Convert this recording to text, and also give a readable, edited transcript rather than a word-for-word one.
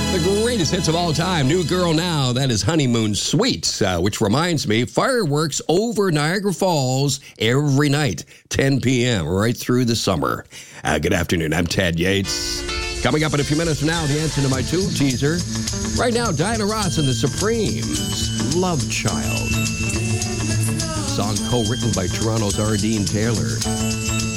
The greatest hits of all time. New Girl Now. That is Honeymoon Suite, which reminds me, fireworks over Niagara Falls every night, 10 p.m., right through the summer. Good afternoon. I'm Ted Yates. Coming up in a few minutes from now, the answer to my tube teaser. Right now, Diana Ross and the Supremes, Love Child. Song co-written by Toronto's Ardeen Taylor.